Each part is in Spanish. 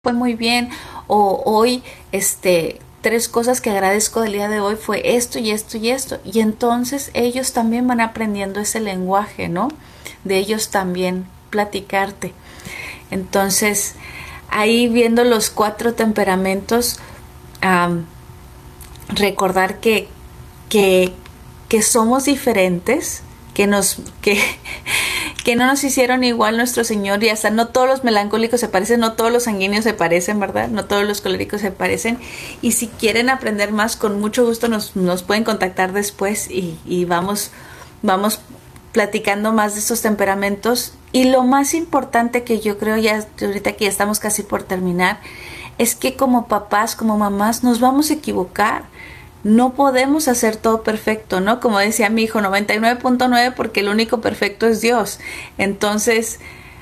fue muy bien, o hoy, tres cosas que agradezco del día de hoy fue esto y esto y esto. Y entonces ellos también van aprendiendo ese lenguaje, ¿no? De ellos también platicarte. Entonces, ahí viendo los cuatro temperamentos, am, recordar que, que somos diferentes, que, que no nos hicieron igual nuestro Señor, y hasta no todos los melancólicos se parecen, no todos los sanguíneos se parecen, ¿verdad? No todos los coléricos se parecen. Y si quieren aprender más, con mucho gusto nos pueden contactar después y vamos platicando más de estos temperamentos. Y lo más importante que yo creo, ya ahorita que ya estamos casi por terminar, es que como papás, como mamás, nos vamos a equivocar. No podemos hacer todo perfecto, ¿no? Como decía mi hijo, 99.9, porque el único perfecto es Dios. Entonces,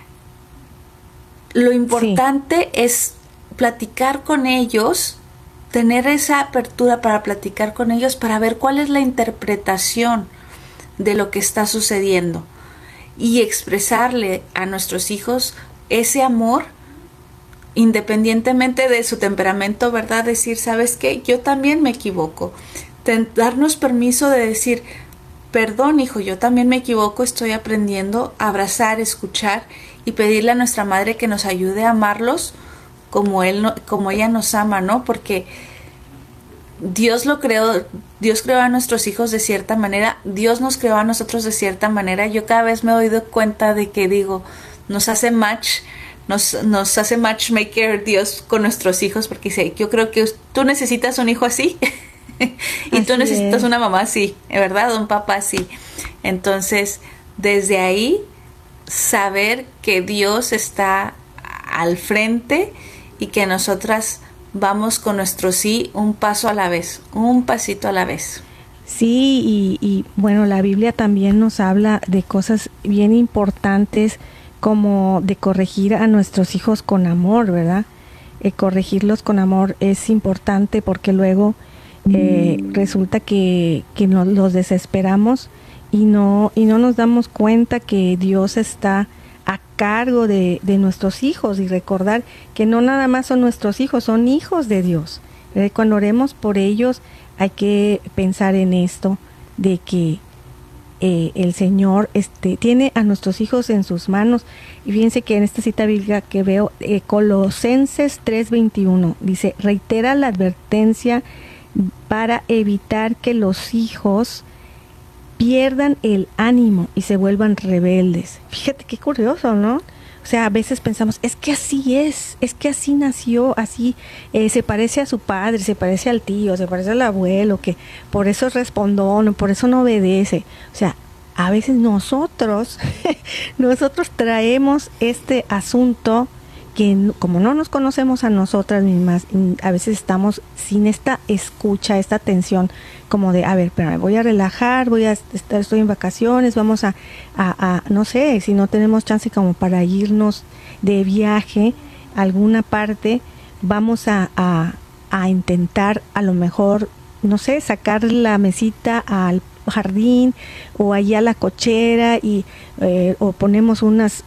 lo Sí, importante es platicar con ellos, tener esa apertura para platicar con ellos, para ver cuál es la interpretación de lo que está sucediendo y expresarle a nuestros hijos ese amor independientemente de su temperamento, ¿verdad? Decir, ¿sabes qué? Yo también me equivoco. Darnos permiso de decir, perdón, hijo, yo también me equivoco, estoy aprendiendo a abrazar, escuchar y pedirle a nuestra madre que nos ayude a amarlos como como ella nos ama, ¿no? Porque Dios lo creó, Dios creó a nuestros hijos de cierta manera, Dios nos creó a nosotros de cierta manera. Yo cada vez me he dado cuenta de que digo, nos hace match, nos hace matchmaker Dios con nuestros hijos, porque dice, yo creo que tú necesitas un hijo así y tú así necesitas es. una mamá así, ¿verdad? Un papá así. Entonces, desde ahí, saber que Dios está al frente y que nosotras vamos con nuestro sí un paso a la vez, un pasito a la vez. Sí, bueno, la Biblia también nos habla de cosas bien importantes como de corregir a nuestros hijos con amor, ¿verdad? Corregirlos con amor es importante porque luego resulta que los desesperamos y no nos damos cuenta que Dios está a cargo de nuestros hijos y recordar que no nada más son nuestros hijos, son hijos de Dios. Cuando oremos por ellos hay que pensar en esto, de que el Señor tiene a nuestros hijos en sus manos. Y fíjense que en esta cita bíblica que veo, Colosenses 3:21, dice, reitera la advertencia para evitar que los hijos pierdan el ánimo y se vuelvan rebeldes. Fíjate qué curioso, ¿no? O sea, a veces pensamos, es que así nació, así se parece a su padre, se parece al tío, se parece al abuelo, que por eso es respondón, por eso no obedece. O sea, a veces nosotros traemos este asunto que como no nos conocemos a nosotras mismas, a veces estamos sin esta escucha, esta atención, como de, a ver, pero me voy a relajar, voy a estar, estoy en vacaciones, vamos no sé, si no tenemos chance como para irnos de viaje a alguna parte, vamos a intentar a lo mejor, no sé, sacar la mesita al jardín o allá a la cochera o ponemos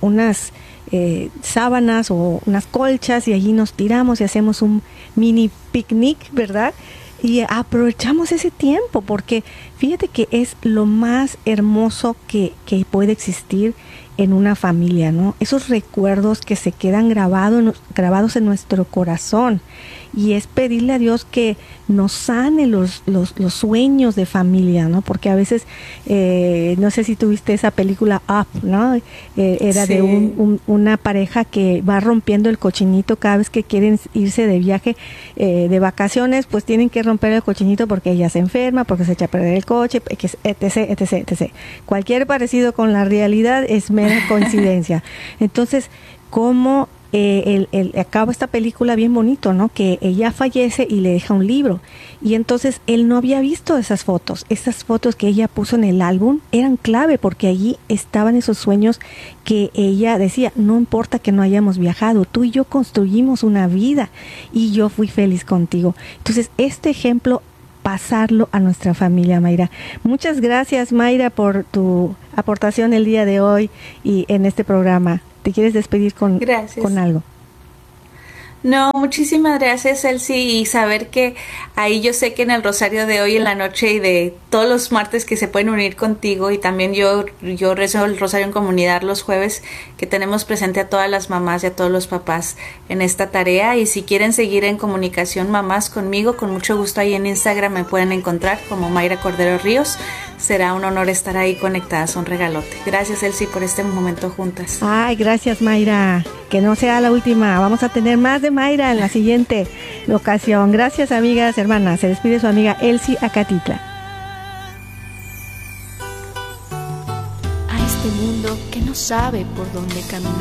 sábanas o unas colchas y allí nos tiramos y hacemos un mini picnic, ¿verdad? Y aprovechamos ese tiempo porque fíjate que es lo más hermoso que puede existir en una familia, ¿no? Esos recuerdos que se quedan grabados en nuestro corazón y es pedirle a Dios que nos sane los sueños de familia, ¿no? Porque a veces, no sé si tuviste esa película Up, ¿no? Era de Sí, una pareja que va rompiendo el cochinito cada vez que quieren irse de viaje, de vacaciones, pues tienen que romper el cochinito porque ella se enferma, porque se echa a perder el coche, etc, etc, etc. Cualquier parecido con la realidad es mera coincidencia. Entonces, ¿cómo acaba esta película bien bonito, ¿no? Que ella fallece y le deja un libro. Y entonces él no había visto esas fotos. Esas fotos que ella puso en el álbum eran clave porque allí estaban esos sueños que ella decía, no importa que no hayamos viajado, tú y yo construimos una vida y yo fui feliz contigo. Entonces, este ejemplo pasarlo a nuestra familia, Mayra. Muchas gracias, Mayra, por tu aportación el día de hoy y en este programa. ¿Te quieres despedir con gracias. algo? No, muchísimas gracias, Elsie, y saber que ahí yo sé que en el rosario de hoy en la noche y de todos los martes que se pueden unir contigo, y también yo rezo el rosario en comunidad los jueves, que tenemos presente a todas las mamás y a todos los papás en esta tarea. Y si quieren seguir en comunicación mamás conmigo, con mucho gusto ahí en Instagram me pueden encontrar como Mayra Cordero Ríos. Será un honor estar ahí conectadas, un regalote. Gracias, Elsie, por este momento juntas. Ay, gracias, Mayra. Que no sea la última. Vamos a tener más de Mayra en la siguiente ocasión. Gracias, amigas, hermanas. Se despide su amiga Elsie Acatitla. A este mundo que no sabe por dónde caminar.